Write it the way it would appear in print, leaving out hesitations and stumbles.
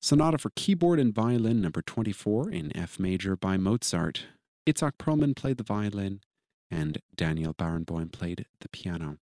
Sonata for Keyboard and Violin number 24 in F major by Mozart. Itzhak Perlman played the violin and Daniel Barenboim played the piano.